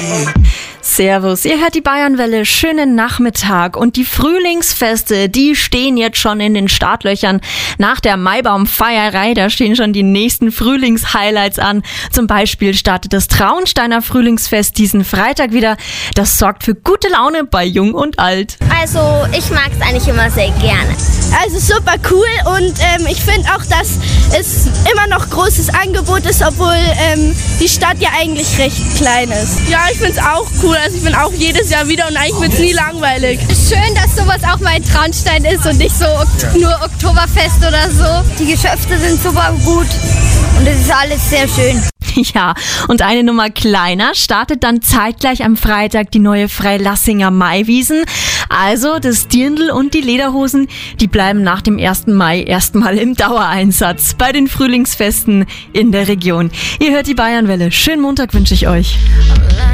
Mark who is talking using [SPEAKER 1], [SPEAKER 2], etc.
[SPEAKER 1] Servus, ihr hört die Bayernwelle, schönen Nachmittag und die Frühlingsfeste, die stehen jetzt schon in den Startlöchern. Nach der Maibaumfeierei, da stehen schon die nächsten Frühlingshighlights an. Zum Beispiel startet das Traunsteiner Frühlingsfest diesen Freitag wieder. Das sorgt für gute Laune bei Jung und Alt.
[SPEAKER 2] Also ich mag es eigentlich immer sehr gerne.
[SPEAKER 3] Also super cool und ich finde auch, dass es immer noch großes Angebot ist, obwohl die Stadt ja eigentlich recht klein ist.
[SPEAKER 4] Ja, ich finde es auch cool. Also ich bin auch jedes Jahr wieder und eigentlich wird es nie langweilig.
[SPEAKER 5] Schön, dass sowas auch mal in Traunstein ist und nicht so nur Oktoberfest oder so.
[SPEAKER 2] Die Geschäfte sind super gut und es ist alles sehr schön.
[SPEAKER 1] Ja, und eine Nummer kleiner startet dann zeitgleich am Freitag die neue Freilassinger Maiwiesen. Also das Dirndl und die Lederhosen, die bleiben nach dem 1. Mai erstmal im Dauereinsatz bei den Frühlingsfesten in der Region. Ihr hört die Bayernwelle. Schönen Montag wünsche ich euch.